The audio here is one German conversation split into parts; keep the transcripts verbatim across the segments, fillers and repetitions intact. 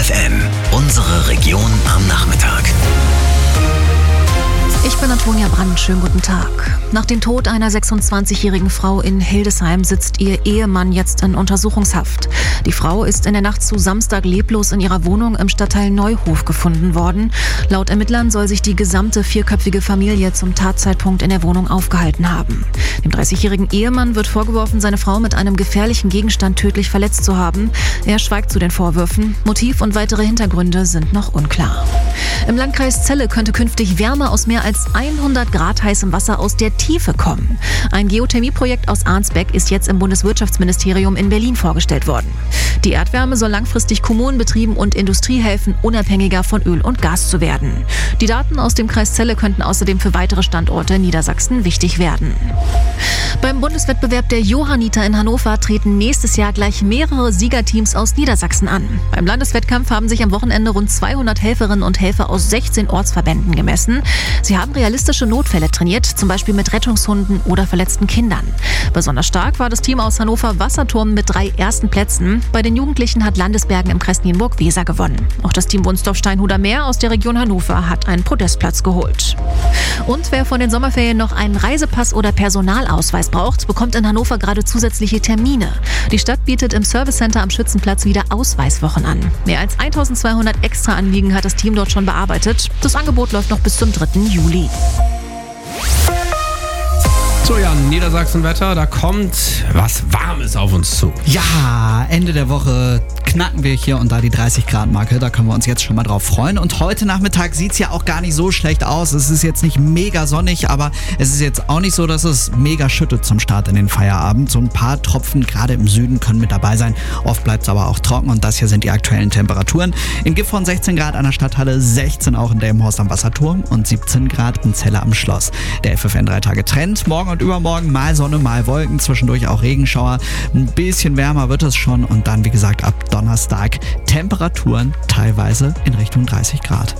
F M, unsere Region am Nachmittag. Ich bin Antonia Brandt, schönen guten Tag. Nach dem Tod einer sechsundzwanzigjährigen Frau in Hildesheim sitzt ihr Ehemann jetzt in Untersuchungshaft. Die Frau ist in der Nacht zu Samstag leblos in ihrer Wohnung im Stadtteil Neuhof gefunden worden. Laut Ermittlern soll sich die gesamte vierköpfige Familie zum Tatzeitpunkt in der Wohnung aufgehalten haben. Dem dreißigjährigen Ehemann wird vorgeworfen, seine Frau mit einem gefährlichen Gegenstand tödlich verletzt zu haben. Er schweigt zu den Vorwürfen. Motiv und weitere Hintergründe sind noch unklar. Im Landkreis Celle könnte künftig Wärme aus mehr als hundert Grad heißem Wasser aus der Tiefe kommen. Ein Geothermieprojekt aus Arnsbeck ist jetzt im Bundeswirtschaftsministerium in Berlin vorgestellt worden. Die Erdwärme soll langfristig Kommunen, Betrieben und Industrie helfen, unabhängiger von Öl und Gas zu werden. Die Daten aus dem Kreis Celle könnten außerdem für weitere Standorte in Niedersachsen wichtig werden. Beim Bundeswettbewerb der Johanniter in Hannover treten nächstes Jahr gleich mehrere Siegerteams aus Niedersachsen an. Beim Landeswettkampf haben sich am Wochenende rund zweihundert Helferinnen und Helfer aus sechzehn Ortsverbänden gemessen. Sie haben realistische Notfälle trainiert, zum Beispiel mit Rettungshunden oder verletzten Kindern. Besonders stark war das Team aus Hannover Wasserturm mit drei ersten Plätzen. Bei den Jugendlichen hat Landesbergen im Kreis Nienburg-Weser gewonnen. Auch das Team Wunsdorf-Steinhuder Meer aus der Region Hannover hat einen Podestplatz geholt. Und wer von den Sommerferien noch einen Reisepass oder Personalausweis braucht, bekommt in Hannover gerade zusätzliche Termine. Die Stadt bietet im Servicecenter am Schützenplatz wieder Ausweiswochen an. Mehr als eintausendzweihundert Extra-Anliegen hat das Team dort schon bearbeitet. Das Angebot läuft noch bis zum dritten Juli. So, ja, Niedersachsen-Wetter, da kommt was Warmes auf uns zu. Ja, Ende der Woche knacken wir hier und da die dreißig Grad Marke, da können wir uns jetzt schon mal drauf freuen. Und heute Nachmittag sieht es ja auch gar nicht so schlecht aus. Es ist jetzt nicht mega sonnig, aber es ist jetzt auch nicht so, dass es mega schüttet zum Start in den Feierabend. So ein paar Tropfen gerade im Süden können mit dabei sein. Oft bleibt es aber auch trocken und das hier sind die aktuellen Temperaturen. In Gifhorn sechzehn Grad an der Stadthalle, sechzehn auch in Delmenhorst am Wasserturm und siebzehn Grad in Celle am Schloss. Der F F N drei Tage Trend. Morgen und übermorgen mal Sonne, mal Wolken, zwischendurch auch Regenschauer. Ein bisschen wärmer wird es schon und dann, wie gesagt, ab Donnerstag Temperaturen teilweise in Richtung dreißig Grad.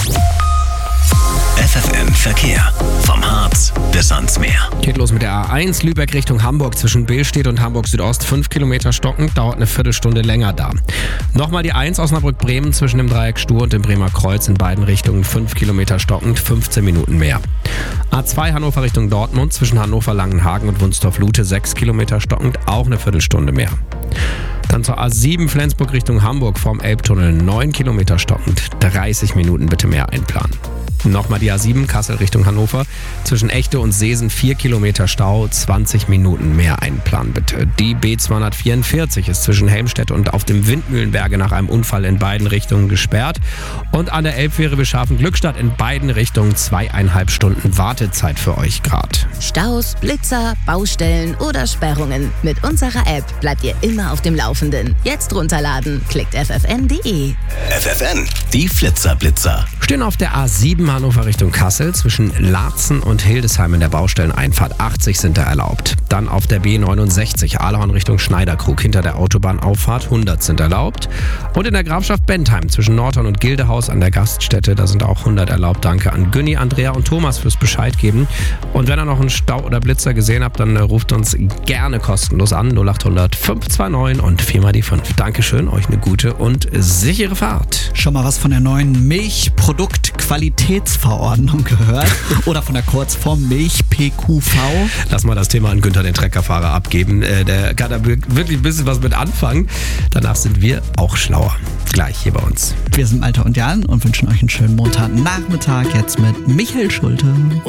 F F M Verkehr. Vom Harz bis ans Meer. Geht los mit der A eins Lübeck Richtung Hamburg zwischen Billstedt und Hamburg Südost. fünf Kilometer stockend, dauert eine Viertelstunde länger da. Nochmal die eins Osnabrück-Bremen zwischen dem Dreieck Stur und dem Bremer Kreuz in beiden Richtungen. fünf Kilometer stockend, fünfzehn Minuten mehr. A zwei Hannover Richtung Dortmund zwischen Hannover-Langenhagen und Wunsdorf-Lute. sechs Kilometer stockend, auch eine Viertelstunde mehr. Dann zur A sieben Flensburg Richtung Hamburg vom Elbtunnel. neun Kilometer stockend, dreißig Minuten bitte mehr einplanen. Nochmal die A sieben Kassel Richtung Hannover. Zwischen Echte und Seesen vier Kilometer Stau, zwanzig Minuten mehr einplanen bitte. Die B zweihundertvierundvierzig ist zwischen Helmstedt und auf dem Windmühlenberge nach einem Unfall in beiden Richtungen gesperrt. Und an der Elbfähre bis Scharfen-Glückstadt in beiden Richtungen zweieinhalb Stunden Wartezeit für euch gerade. Staus, Blitzer, Baustellen oder Sperrungen. Mit unserer App bleibt ihr immer auf dem Laufenden. Jetzt runterladen, klickt f f n punkt d e. F F N, die Flitzer-Blitzer. Stehen auf der A sieben Hannover Richtung Kassel zwischen Laatzen und Hildesheim in der Baustelleneinfahrt. achtzig sind da erlaubt. Dann auf der B neunundsechzig Ahlehorn Richtung Schneiderkrug hinter der Autobahnauffahrt. hundert sind erlaubt. Und in der Grafschaft Bentheim zwischen Nordhorn und Gildehaus an der Gaststätte, da sind auch hundert erlaubt. Danke an Günni, Andrea und Thomas fürs Bescheid geben. Und wenn ihr noch einen Stau oder Blitzer gesehen habt, dann ruft uns gerne kostenlos an. null acht hundert fünf zwei neun und viermal die fünf. Dankeschön, euch eine gute und sichere Fahrt. Schon mal was von der neuen Milchproduktqualitätsverordnung gehört? Oder von der Kurzform Milch P Q V? Lass mal das Thema an Günther, den Treckerfahrer, abgeben. Äh, der kann da wirklich ein bisschen was mit anfangen. Danach sind wir auch schlauer. Gleich hier bei uns. Wir sind Malte und Jan und wünschen euch einen schönen Montagnachmittag jetzt mit Michael Schulte.